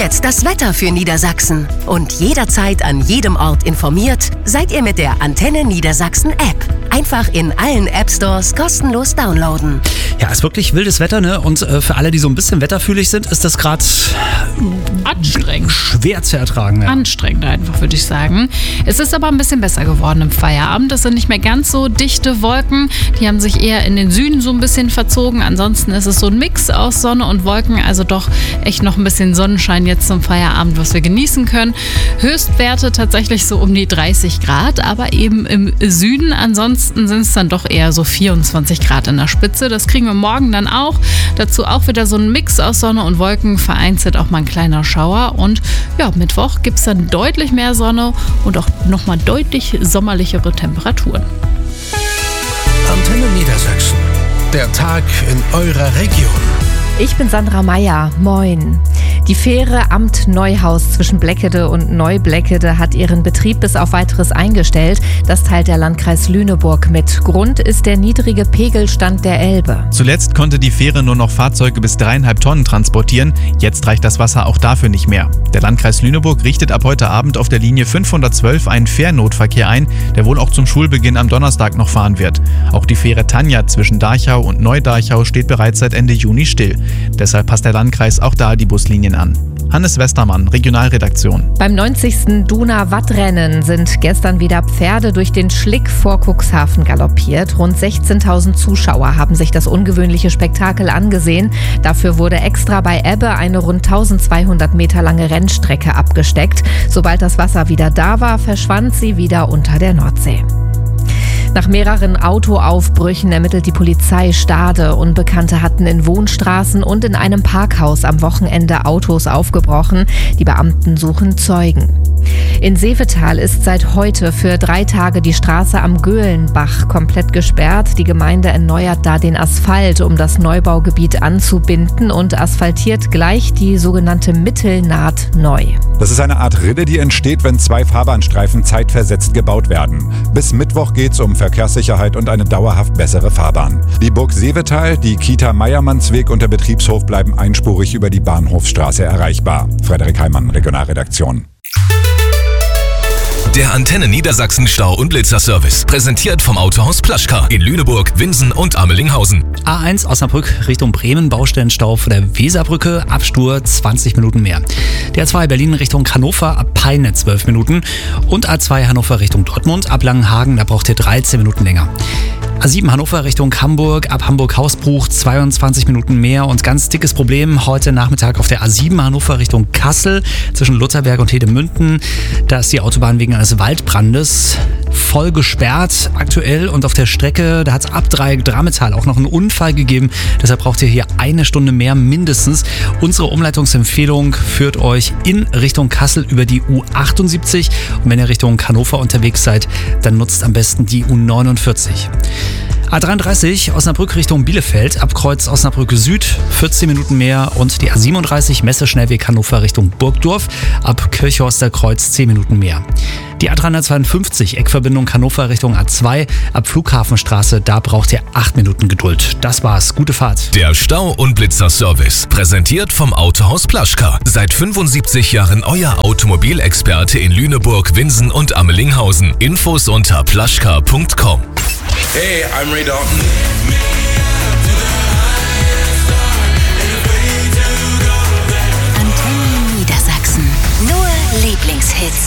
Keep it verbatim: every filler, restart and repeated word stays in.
jetzt das Wetter für Niedersachsen. Und jederzeit an jedem Ort informiert seid ihr mit der Antenne Niedersachsen App. Einfach in allen App-Stores kostenlos downloaden. Ja, ist wirklich wildes Wetter, ne? Und äh, für alle, die so ein bisschen wetterfühlig sind, ist das gerade anstrengend. Schwer zu ertragen. Ja. Anstrengend einfach, würde ich sagen. Es ist aber ein bisschen besser geworden im Feierabend. Es sind nicht mehr ganz so dichte Wolken. Die haben sich eher in den Süden so ein bisschen verzogen. Ansonsten ist es so ein Mix aus Sonne und Wolken. Also doch echt noch ein bisschen Sonnenschein jetzt zum Feierabend, was wir genießen können. Höchstwerte tatsächlich so um die dreißig Grad, aber eben im Süden. Ansonsten sind es dann doch eher so vierundzwanzig Grad in der Spitze. Das kriegen wir morgen dann auch. Dazu auch wieder so ein Mix aus Sonne und Wolken, vereinzelt auch mal ein kleiner Schauer. Und ja, Mittwoch gibt es dann deutlich mehr Sonne und auch nochmal deutlich sommerlichere Temperaturen. Antenne Niedersachsen. Der Tag in eurer Region. Ich bin Sandra Meyer. Moin. Die Fähre Amt Neuhaus zwischen Bleckede und Neubleckede hat ihren Betrieb bis auf Weiteres eingestellt. Das teilt der Landkreis Lüneburg mit. Grund ist der niedrige Pegelstand der Elbe. Zuletzt konnte die Fähre nur noch Fahrzeuge bis dreieinhalb Tonnen transportieren. Jetzt reicht das Wasser auch dafür nicht mehr. Der Landkreis Lüneburg richtet ab heute Abend auf der Linie fünfhundertzwölf einen Fährnotverkehr ein, der wohl auch zum Schulbeginn am Donnerstag noch fahren wird. Auch die Fähre Tanja zwischen Dachau und Neu-Dachau steht bereits seit Ende Juni still. Deshalb passt der Landkreis auch da die Buslinien an. Hannes Westermann, Regionalredaktion. Beim neunzigsten Duna-Wattrennen sind gestern wieder Pferde durch den Schlick vor Cuxhaven galoppiert. Rund sechzehntausend Zuschauer haben sich das ungewöhnliche Spektakel angesehen. Dafür wurde extra bei Ebbe eine rund eintausendzweihundert Meter lange Rennstrecke abgesteckt. Sobald das Wasser wieder da war, verschwand sie wieder unter der Nordsee. Nach mehreren Autoaufbrüchen ermittelt die Polizei Stade. Unbekannte hatten in Wohnstraßen und in einem Parkhaus am Wochenende Autos aufgebrochen. Die Beamten suchen Zeugen. In Seevetal ist seit heute für drei Tage die Straße am Göhlenbach komplett gesperrt. Die Gemeinde erneuert da den Asphalt, um das Neubaugebiet anzubinden, und asphaltiert gleich die sogenannte Mittelnaht neu. Das ist eine Art Rinne, die entsteht, wenn zwei Fahrbahnstreifen zeitversetzt gebaut werden. Bis Mittwoch geht es um Verkehrssicherheit und eine dauerhaft bessere Fahrbahn. Die Burg Seevetal, die Kita Meiermannsweg und der Betriebshof bleiben einspurig über die Bahnhofsstraße erreichbar. Frederik Heimann, Regionalredaktion. Der Antenne Niedersachsen Stau- und Blitzer-Service. Präsentiert vom Autohaus Plaschka in Lüneburg, Winsen und Amelinghausen. A eins Osnabrück Richtung Bremen, Baustellenstau vor der Weserbrücke, Absturz zwanzig Minuten mehr. Der A zwei Berlin Richtung Hannover, ab Peine zwölf Minuten. Und A zwei Hannover Richtung Dortmund, ab Langenhagen, da braucht ihr dreizehn Minuten länger. A sieben Hannover Richtung Hamburg, ab Hamburg-Hausbruch zweiundzwanzig Minuten mehr. Und ganz dickes Problem heute Nachmittag auf der A sieben Hannover Richtung Kassel zwischen Lutherberg und Hedemünden. Da ist die Autobahn wegen eines Waldbrandes voll gesperrt aktuell, und auf der Strecke, da hat es ab Dreieck-Drametal auch noch einen Unfall gegeben. Deshalb braucht ihr hier eine Stunde mehr mindestens. Unsere Umleitungsempfehlung führt euch in Richtung Kassel über die U achtundsiebzig. Und wenn ihr Richtung Hannover unterwegs seid, dann nutzt am besten die U neunundvierzig. A dreiunddreißig Osnabrück Richtung Bielefeld, ab Kreuz Osnabrück Süd, vierzehn Minuten mehr. Und die A siebenunddreißig Messeschnellweg Hannover Richtung Burgdorf, ab Kirchhorster Kreuz zehn Minuten mehr. Die A dreihundertzweiundfünfzig Eckverbindung Hannover Richtung A zwei, ab Flughafenstraße, da braucht ihr acht Minuten Geduld. Das war's, gute Fahrt. Der Stau- und Blitzer-Service. Präsentiert vom Autohaus Plaschka. Seit fünfundsiebzig Jahren euer Automobilexperte in Lüneburg, Winsen und Amelinghausen. Infos unter plaschka punkt com. Hey, I'm Ray Dalton. Antenne Niedersachsen. Nur Lieblingshits.